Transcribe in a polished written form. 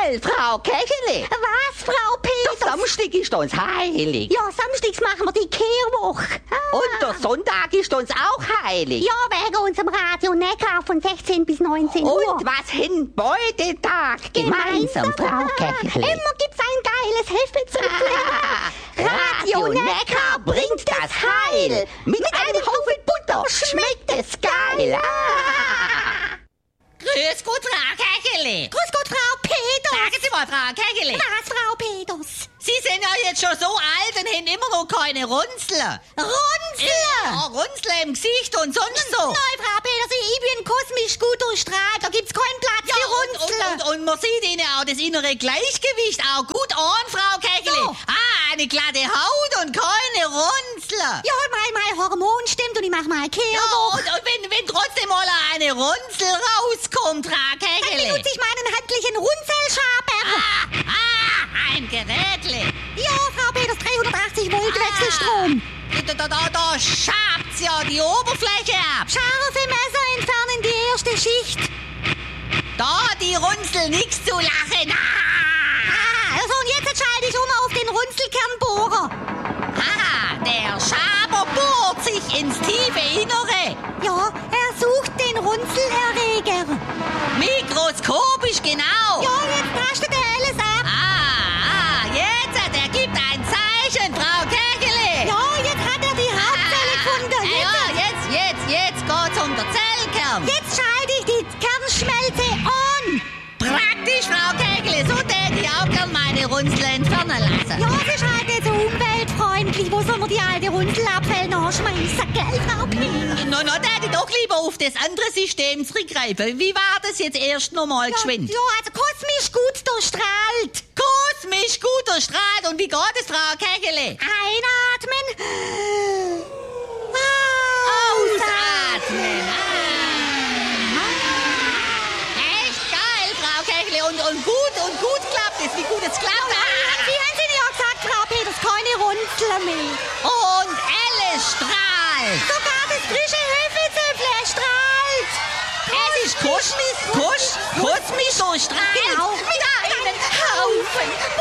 Gell, Frau Kechele? Was, Frau Peters? Der Samstag ist uns heilig. Ja, samstags machen wir die Kehrwoche. Und der Sonntag ist uns auch heilig. Ja, wegen unserem Radio Neckar von 16 bis 19 Uhr. Und was hin beide Tag gemeinsam, Frau Kechele? Immer gibt's ein geiles Hefezüppchen. Radio Neckar bringt das Heil. Mit einem Haufen Butter schmeckt es geil. Grüß Gott, Frau Kechele. Grüß Gott, Frau Peters. Sagen Sie mal, Frau Kechele. Was, Frau Peters? Sie sind ja jetzt schon so alt und haben immer noch keine Runzeln. Runzeln? Ja, Runzeln im Gesicht und sonst so. Nein, Frau Peters, ich bin kosmisch gut durchstrahlt. Da gibt's keinen Platz für Runzeln. Und man sieht Ihnen auch das innere Gleichgewicht auch gut an, Frau Kechele. Ja. Eine glatte Haut und keine Runzeln. Ja, mein Hormon stimmt und ich mach mal Ja, Kehrwoche. und wenn trotzdem mal eine Runzel rauskommt, Frau Dann Kechele. benutze ich meinen handlichen Runzelschaber. Ein Gerätle. Ja, Frau Peters, 380 Volt Wechselstrom. Da schabt's ja die Oberfläche ab. Scharfe Messer entfernen die erste Schicht. Da die Runzel nix zu lachen. Also und jetzt schalte ich auf den Runzelkernbohrer. Der Schaber bohrt sich ins tiefe Innere. Ja, er sucht den Runzelerreger. Mikroskopisch genau. Ja, jetzt tastet er alles ab. Jetzt, der gibt ein Zeichen, Frau Kechele. Ja, jetzt hat er die Hauptzelle gefunden. Jetzt geht's um den Zellkern. Jetzt schalte ich die Kernschmelze an. Praktisch, Frau Kechele, so täte ich auch gern meine Runzel entfernen lassen. Ja, das ist halt nicht so umweltfreundlich. Wo soll man die alte Runzelabfälle nachschmeißen, gell, Frau Peters? No, täte ich doch lieber auf das andere System zurückgreifen. Wie war das jetzt erst nochmal geschwind? Ja, also kosmisch gut durchstrahlt. Kosmisch gut durchstrahlt. Und wie geht es, Frau Kechele? Einatmen. Ausatmen. Echt geil, Frau Kechele. Und gut klappt es. Wie gut es klappt. Sie haben Sie ja gesagt, Frau Peters, keine Runzeln mehr. Und alles strahlt. Sogar das frische Hefezöpfle strahlt. Es ist kosmisch durchstrahlt. Genau. Mit einem Haufen